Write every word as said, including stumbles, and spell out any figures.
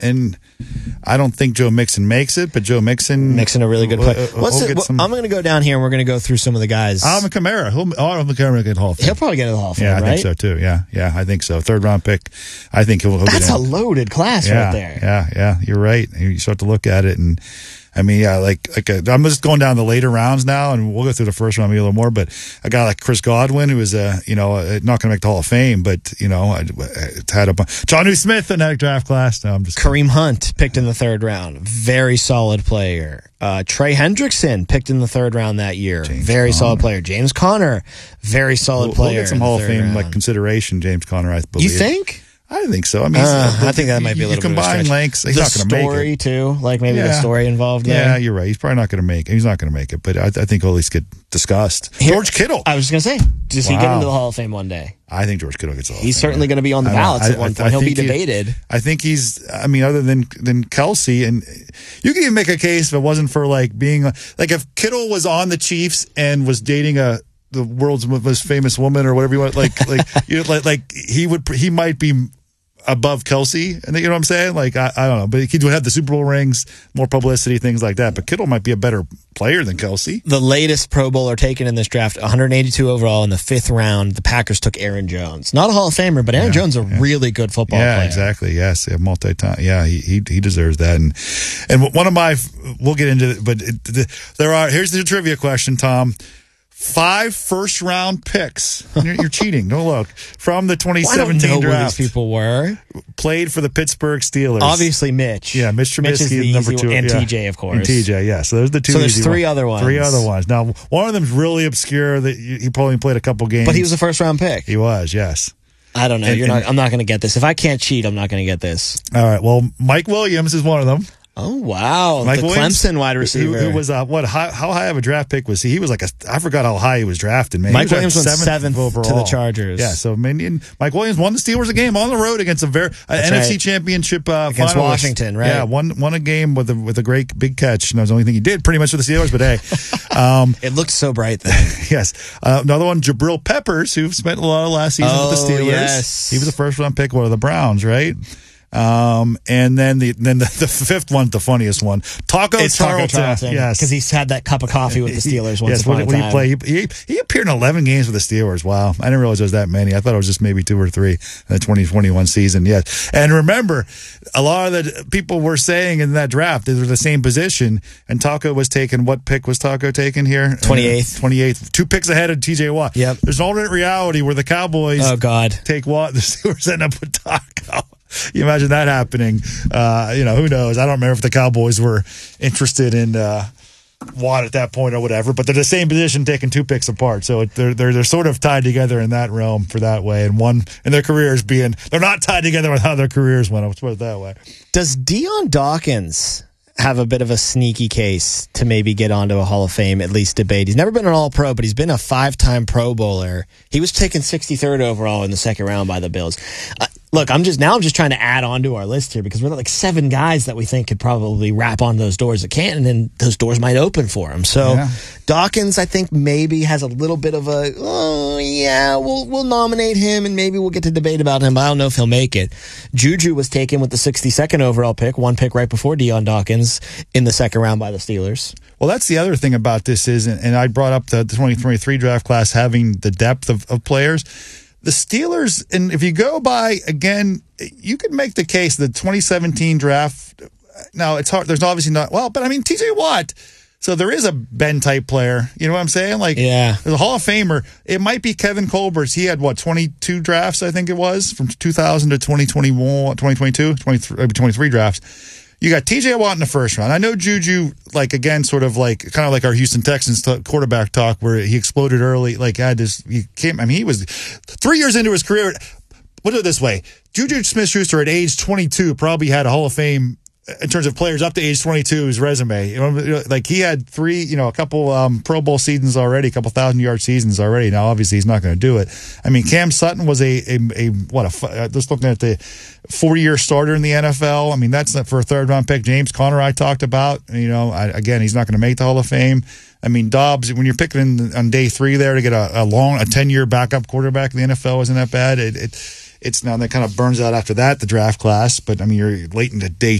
and I don't think Joe Mixon makes it, but Joe Mixon Mixon a really good play. Uh, What's it, some, I'm going to go down here and we're going to go through some of the guys. Alvin Kamara. He'll, Alvin Kamara get Hall of Fame. He'll probably get into the Hall of Fame, yeah, I right? think so too. Yeah, yeah, I think so. Third round pick. I think he'll. he'll That's get a in. loaded class yeah, right there. Yeah, yeah, you're right. You start to look at it, and I mean, yeah, like like a, I'm just going down the later rounds now, and we'll go through the first round maybe a little more. But a guy like Chris Godwin, who is a you know a, not going to make the Hall of Fame, but you know I, I had a Jonnu Smith in that draft class. No, I'm just Kareem Hunt picked in the third round, very solid player. Uh, Trey Hendrickson picked in the third round that year, James very Conner. solid player. James Conner, very solid we'll, player. We'll get some in the Hall of third Fame round. like consideration. James Conner, I believe. You think? I think so. I mean, Uh, the, I think that might be a little you bit of a combine stretch. lengths. He's the not going to make story it. too, like maybe the Yeah. story involved there. Yeah, you're right. He's probably not going to make it. He's not going to make it, but I, I think he'll at least get discussed. Here- George Kittle. I was just gonna say, does he get Wow. into the Hall of Fame one day? I think George Kittle gets a Hall of He's Fame. certainly going to be on the I don't know. ballots I- at one I- point. I He'll be think he- debated. I think he's. I mean, other than than Kelsey, and you can even make a case if it wasn't for like being like if Kittle was on the Chiefs and was dating a the world's most famous woman or whatever you want, like like you know, like like he would he might be above Kelsey, and you know what I'm saying? Like I, I don't know, but he would have the Super Bowl rings, more publicity, things like that. But Kittle might be a better player than Kelsey. The latest Pro Bowler taken in this draft, one hundred eighty-two overall in the fifth round. The Packers took Aaron Jones, not a Hall of Famer, but Aaron Yeah, Jones is a yeah. really good football Yeah, player. exactly. Yes, yeah, multi-time. Yeah, he, he he deserves that. And and one of my, we'll get into it, but it, the, there are. Here's the trivia question, Tom. Five first round picks. You're, you're cheating. No look from the twenty seventeen I don't know draft. who these people were. Played for the Pittsburgh Steelers. Obviously, Mitch. Yeah, Mitch Mitch is Trubisky, the number easy two, one, and yeah. T J, of course. And T J, yeah. So there's the two. So there's easy three ones. other ones. Three other ones. Now, one of them's really obscure. That he probably played a couple games, But he was a first round pick. He was, yes. I don't know. And- You're and- not. I'm not going to get this. If I can't cheat, I'm not going to get this. All right. Well, Mike Williams is one of them. Oh wow, Mike the Williams, Clemson wide who- receiver. Who, was uh, what? How, how high of a draft pick was he? He was like a. I forgot how high he was drafted. Man, Mike He was Williams went drafted seventh overall to the Chargers. Yeah, so Minion, Mike Williams won the Steelers a game on the road against a very uh, N F C right. Championship uh, Against finalist. Washington, right? Yeah, won won a game with a with a great big catch. And that was the only thing he did pretty much for the Steelers. But hey, um, It looked so bright then. yes, uh, another one, Jabril Peppers, who spent a lot of last season with the Oh, Steelers. yes. He was a first round pick, one of the Browns, right? Um, and then the then the, the fifth one's the funniest one. Taco It's Charlton. Taco Charlton. Yes. Because he's had that cup of coffee with the Steelers once yes, upon when, a when time. he played, he, he, he appeared in eleven games with the Steelers. Wow. I didn't realize there was that many. I thought it was just maybe two or three in the twenty twenty-one season. Yes. And remember, a lot of the people were saying in that draft, they were the same position, and Taco was taken. What pick was Taco taken here? twenty-eighth. twenty-eighth. Two picks ahead of T J Watt. Yep. There's an alternate reality where the Cowboys Oh God. take Watt, the Steelers end up with Taco. You imagine that happening. Uh, you know, who knows? I don't remember if the Cowboys were interested in uh, Watt at that point or whatever, but they're the same position taking two picks apart. So it, they're, they're, they're sort of tied together in that realm for that way. And one, in their careers being, they're not tied together with how their careers went. Let's put it that way. Does Deion Dawkins have a bit of a sneaky case to maybe get onto a Hall of Fame, at least debate? He's never been an All-Pro, but he's been a five-time Pro Bowler. He was taken sixty-third overall in the second round by the Bills. Uh, look, I'm just now I'm just trying to add on to our list here because we're like seven guys that we think could probably wrap on those doors that can't, and then those doors might open for him. So Yeah. Dawkins, I think, maybe has a little bit of a, oh, yeah, we'll we'll nominate him, and maybe we'll get to debate about him, but I don't know if he'll make it. Juju was taken with the sixty-second overall pick, one pick right before Deion Dawkins in the second round by the Steelers. Well, that's the other thing about this is, and I brought up the twenty twenty-three draft class having the depth of, of players. The Steelers, and if you go by, again, you could make the case the twenty seventeen draft. Now, it's hard. There's obviously not, well, but I mean, T J Watt. So there is a Ben-type player. You know what I'm saying? Like, Yeah. there's a Hall of Famer. It might be Kevin Colbert's. He had, what, twenty-two drafts, I think it was, from two thousand to twenty twenty-one, twenty twenty-two, twenty-three, twenty-three drafts. You got T J Watt in the first round. I know Juju, like, again, sort of like, kind of like our Houston Texans t- quarterback talk where he exploded early, like, had this, he came, I mean, he was three years into his career. Put it this way, Juju Smith-Schuster at age twenty-two probably had a Hall of Fame in terms of players up to age twenty-two, his resume. You know, like he had three, you know, a couple um, Pro Bowl seasons already, a couple thousand yard seasons already. Now, obviously, he's not going to do it. I mean, Cam Sutton was a, a, a what, a, just looking at the forty-year starter in the N F L. I mean, that's not for a third round pick. James Conner, I talked about, you know, I, again, he's not going to make the Hall of Fame. I mean, Dobbs, when you're picking on day three there to get a, a long, a ten year backup quarterback in the N F L isn't that bad. It, it It's now that kind of burns out after that, the draft class. But I mean, you're late into day